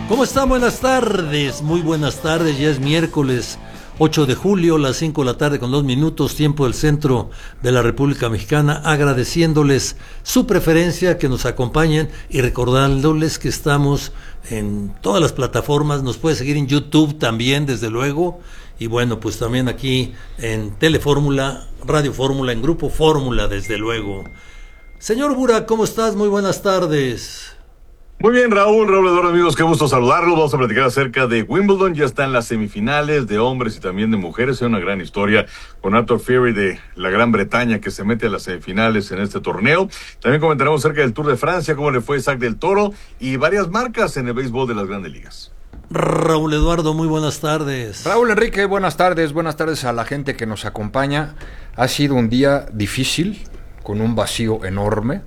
¿Cómo están? Buenas tardes, muy buenas tardes, ya es miércoles 8 de julio, las 5 de la tarde con 2 minutos, tiempo del centro de la República Mexicana, agradeciéndoles su preferencia, que nos acompañen y recordándoles que estamos en todas las plataformas, nos puede seguir en YouTube también, desde luego, y bueno, pues también aquí en Telefórmula, Radio Fórmula, en Grupo Fórmula, desde luego. Señor Burak, ¿cómo estás? Muy buenas tardes. Muy bien, Raúl Eduardo, amigos, qué gusto saludarlos. Vamos a platicar acerca de Wimbledon. Ya están las semifinales de hombres y también de mujeres. Es una gran historia con Arthur Furry de la Gran Bretaña, que se mete a las semifinales en este torneo. También comentaremos acerca del Tour de Francia, cómo le fue a Isaac del Toro y varias marcas en el béisbol de las grandes ligas. Raúl Eduardo, muy buenas tardes. Raúl Enrique, buenas tardes a la gente que nos acompaña. Ha sido un día difícil, con un vacío enorme.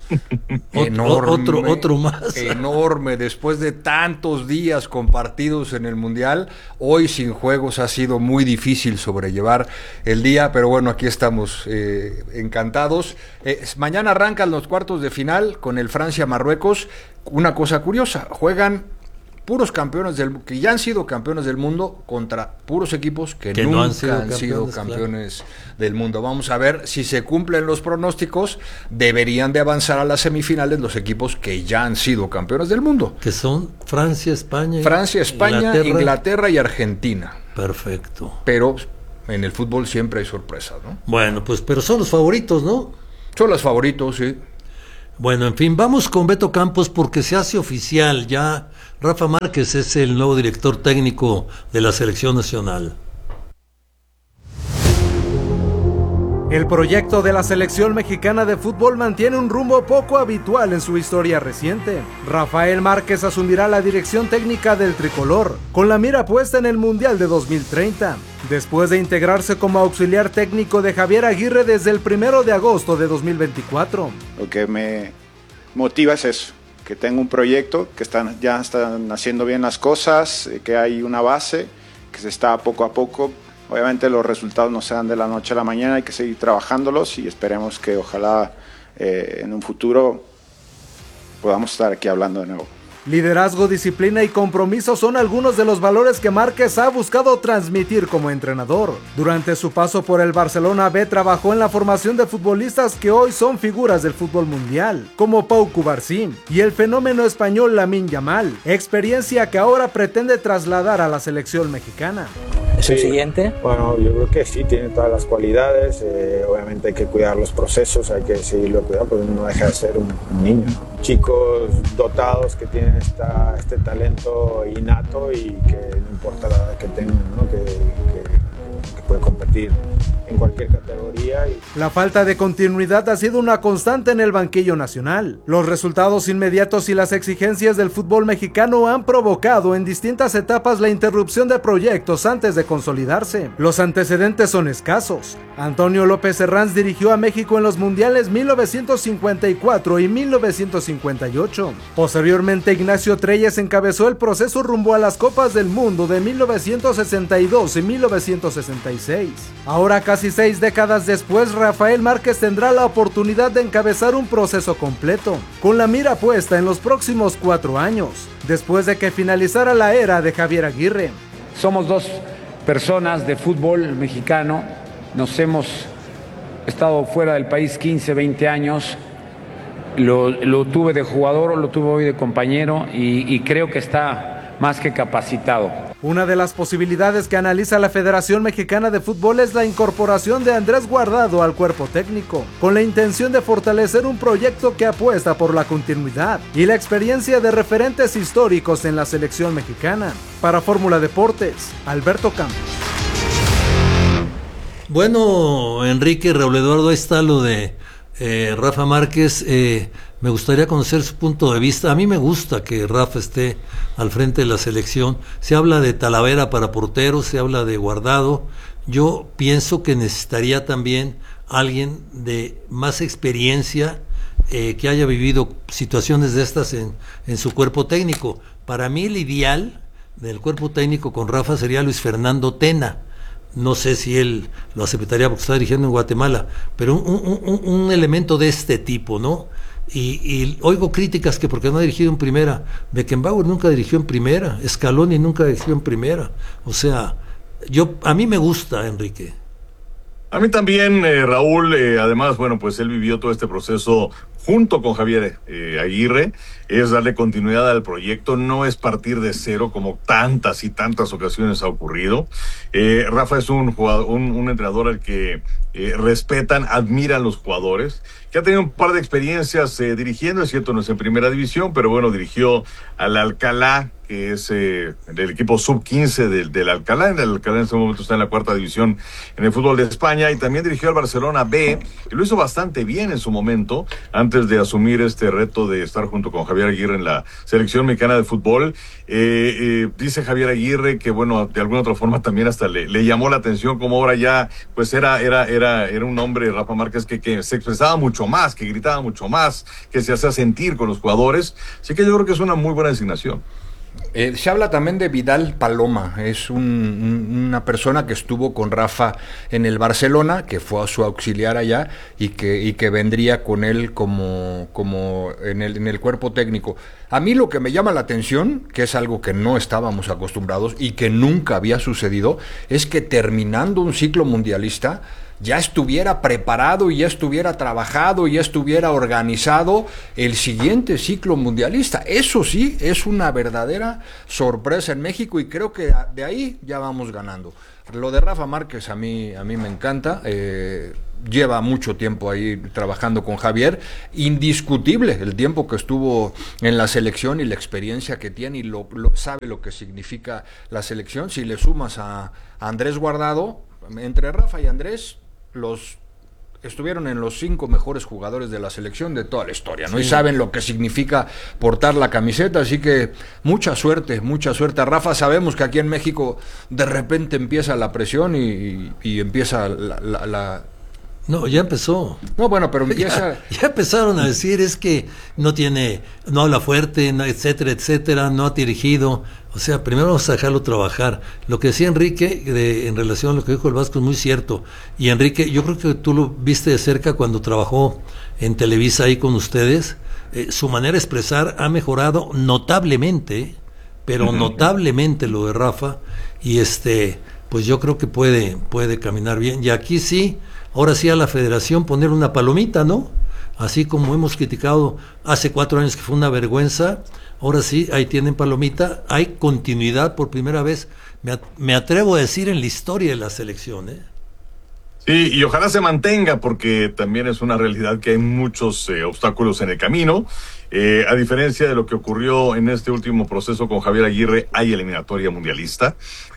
Otro más. Enorme, después de tantos días compartidos en el Mundial, hoy sin juegos ha sido muy difícil sobrellevar el día, pero bueno, aquí estamos encantados. Mañana arrancan los cuartos de final con el Francia-Marruecos. Una cosa curiosa, juegan puros campeones que ya han sido campeones del mundo contra puros equipos que nunca han sido campeones, claro, del mundo. Vamos a ver si se cumplen los pronósticos. Deberían de avanzar a las semifinales los equipos que ya han sido campeones del mundo, que son Francia, España, Inglaterra y Argentina. Perfecto. Pero en el fútbol siempre hay sorpresas, ¿no? Bueno, pues pero son los favoritos, ¿no? Son los favoritos, sí. Bueno, en fin, vamos con Beto Campos porque se hace oficial ya. Rafa Márquez es el nuevo director técnico de la selección nacional. El proyecto de la selección mexicana de fútbol mantiene un rumbo poco habitual en su historia reciente. Rafael Márquez asumirá la dirección técnica del tricolor, con la mira puesta en el Mundial de 2030, después de integrarse como auxiliar técnico de Javier Aguirre desde el 1 de agosto de 2024. Lo que me motiva es eso, que tengo un proyecto, que ya están haciendo bien las cosas, que hay una base, que se está poco a poco. Obviamente los resultados no se dan de la noche a la mañana, hay que seguir trabajándolos y esperemos que ojalá en un futuro podamos estar aquí hablando de nuevo. Liderazgo, disciplina y compromiso son algunos de los valores que Márquez ha buscado transmitir como entrenador. Durante su paso por el Barcelona B trabajó en la formación de futbolistas que hoy son figuras del fútbol mundial, como Pau Cubarsí y el fenómeno español Lamine Yamal, experiencia que ahora pretende trasladar a la selección mexicana. ¿Es el siguiente? Bueno, yo creo que sí, tiene todas las cualidades, obviamente hay que cuidar los procesos, hay que seguirlo cuidando, porque no deja de ser un niño, ¿no? Chicos dotados que tienen este talento innato y que no importa la edad que tengan, ¿no? que puede competir en cualquier categoría. La falta de continuidad ha sido una constante en el banquillo nacional. Los resultados inmediatos y las exigencias del fútbol mexicano han provocado en distintas etapas la interrupción de proyectos antes de consolidarse. Los antecedentes son escasos. Antonio López Herranz dirigió a México en los mundiales 1954 y 1958. Posteriormente, Ignacio Treyes encabezó el proceso rumbo a las Copas del Mundo de 1962 y 1966. Ahora, casi 6 décadas después, Rafael Márquez tendrá la oportunidad de encabezar un proceso completo, con la mira puesta en los próximos 4 años, después de que finalizara la era de Javier Aguirre. Somos dos personas de fútbol mexicano, nos hemos estado fuera del país 15, 20 años, lo tuve de jugador, lo tuve hoy de compañero y creo que está más que capacitado. Una de las posibilidades que analiza la Federación Mexicana de Fútbol es la incorporación de Andrés Guardado al cuerpo técnico, con la intención de fortalecer un proyecto que apuesta por la continuidad y la experiencia de referentes históricos en la selección mexicana. Para Fórmula Deportes, Alberto Campos. Bueno, Enrique, Raúl Eduardo, ahí está lo de Rafa Márquez. Me gustaría conocer su punto de vista. A mí me gusta que Rafa esté al frente de la selección. Se habla de Talavera para portero, se habla de Guardado. Yo pienso que necesitaría también alguien de más experiencia, que haya vivido situaciones de estas en su cuerpo técnico. Para mí el ideal del cuerpo técnico con Rafa sería Luis Fernando Tena. No sé si él lo aceptaría porque está dirigiendo en Guatemala, pero un elemento de este tipo, ¿no? Y oigo críticas que porque no ha dirigido en primera. Beckenbauer nunca dirigió en primera, Scaloni nunca dirigió en primera. O sea, a mí me gusta Enrique. A mí también, Raúl, además, bueno, pues él vivió todo este proceso junto con Javier Aguirre, es darle continuidad al proyecto, no es partir de cero como tantas y tantas ocasiones ha ocurrido. Rafa es un entrenador al que respetan, admiran los jugadores, que ha tenido un par de experiencias dirigiendo, es cierto, no es en primera división, pero bueno, dirigió al Alcalá, que es el equipo sub-15 del Alcalá. El Alcalá en este momento está en la 4ª división en el fútbol de España, y también dirigió al Barcelona B, y lo hizo bastante bien en su momento, antes de asumir este reto de estar junto con Javier Aguirre en la selección mexicana de fútbol. Dice Javier Aguirre que, bueno, de alguna otra forma también hasta le llamó la atención como ahora ya, pues era un hombre, Rafa Márquez, que se expresaba mucho más, que gritaba mucho más, que se hacía sentir con los jugadores. Así que yo creo que es una muy buena designación. Se habla también de Vidal Paloma, es una persona que estuvo con Rafa en el Barcelona, que fue a su auxiliar allá y que vendría con él como en el cuerpo técnico. A mí lo que me llama la atención, que es algo que no estábamos acostumbrados y que nunca había sucedido, es que terminando un ciclo mundialista ya estuviera preparado y ya estuviera trabajado y ya estuviera organizado el siguiente ciclo mundialista. Eso sí, es una verdadera sorpresa en México y creo que de ahí ya vamos ganando. Lo de Rafa Márquez a mí me encanta, lleva mucho tiempo ahí trabajando con Javier, indiscutible el tiempo que estuvo en la selección y la experiencia que tiene y sabe lo que significa la selección. Si le sumas a Andrés Guardado, entre Rafa y Andrés, estuvieron en los 5 mejores jugadores de la selección de toda la historia, ¿no? Sí. Y saben lo que significa portar la camiseta, así que mucha suerte a Rafa. Sabemos que aquí en México de repente empieza la presión y empieza la No, ya empezó. No, bueno, pero empieza... Ya empezaron a decir, es que no habla fuerte, etcétera, etcétera, no ha dirigido. O sea, primero vamos a dejarlo trabajar. Lo que decía Enrique en relación a lo que dijo el Vasco es muy cierto. Y Enrique, yo creo que tú lo viste de cerca cuando trabajó en Televisa ahí con ustedes. Su manera de expresar ha mejorado notablemente, pero notablemente lo de Rafa. Y pues yo creo que puede caminar bien. Y aquí sí... Ahora sí a la federación poner una palomita, ¿no? Así como hemos criticado hace 4 años que fue una vergüenza, ahora sí, ahí tienen palomita, hay continuidad por primera vez, me atrevo a decir en la historia de la selección, ¿eh? Sí, y ojalá se mantenga, porque también es una realidad que hay muchos obstáculos en el camino. A diferencia de lo que ocurrió en este último proceso con Javier Aguirre, hay eliminatoria mundialista.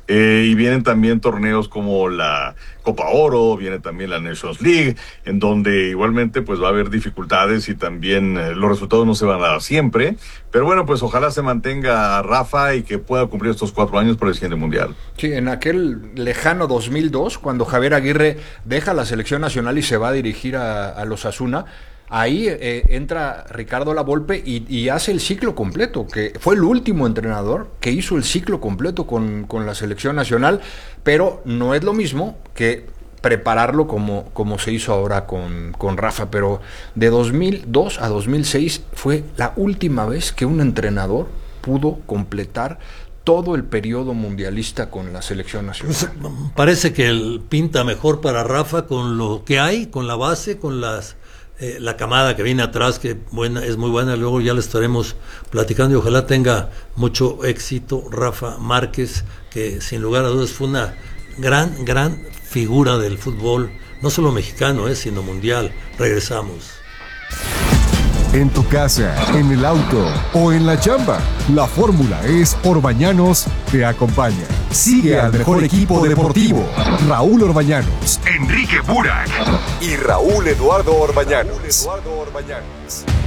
Y vienen también torneos como la Copa Oro, viene también la Nations League, en donde igualmente pues va a haber dificultades y también los resultados no se van a dar siempre. Pero bueno, pues ojalá se mantenga Rafa y que pueda cumplir estos 4 años por el siguiente mundial. Sí, en aquel lejano 2002, cuando Javier Aguirre deja la selección nacional y se va a dirigir a los Osasuna, ahí entra Ricardo Lavolpe y hace el ciclo completo, que fue el último entrenador que hizo el ciclo completo con la selección nacional, pero no es lo mismo que prepararlo como se hizo ahora con Rafa. Pero de 2002 a 2006 fue la última vez que un entrenador pudo completar todo el periodo mundialista con la selección nacional. Pues, parece que él pinta mejor para Rafa con lo que hay, con la base, con la camada que viene atrás, que es muy buena. Luego ya le estaremos platicando y ojalá tenga mucho éxito Rafa Márquez, que sin lugar a dudas fue una gran figura del fútbol, no solo mexicano, sino mundial. Regresamos. En tu casa, en el auto o en la chamba, la fórmula es Orbañanos te acompaña. Sigue al mejor equipo deportivo, Raúl Orbañanos, Enrique Burak y Raúl Eduardo Orbañanos.